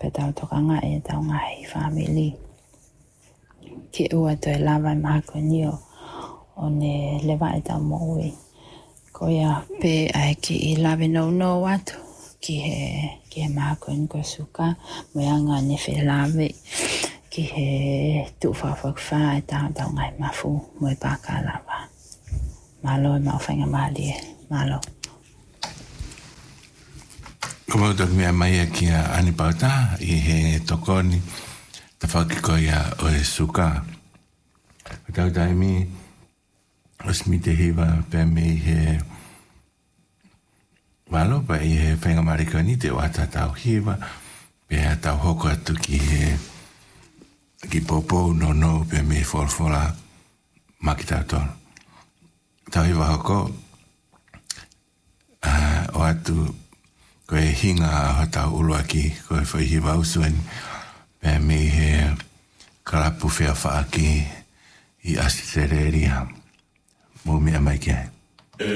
tau tokanga e tau ngai family. Ki ua to e lava i mahakoni o ne lewa e tau moui. Ko ia pe ai ki I lawe no atu. Ki he mahakoni ko suka. Moeanga ne whi lawe. Ki he tu whawhawhawha e tau ngai mafu. Moe paka lava. Malo e mawhanga mahali e. Malo. Como to mea mai ki a ani pauta I he tokoni ta whakiko ia o e suka. Tau taimi os mi te hiwa pe me he malo pa I he whenga marikoni te wata tau hiwa pe a tau hoko atu ki he ki popo no pe me folfola makitau tonu. Tau hiwa hoko o atu ko e hinga hata ulua ki ko e whaihiwa usuen pe me he kalapu whea whaaki I asitereria mo mea mai kia.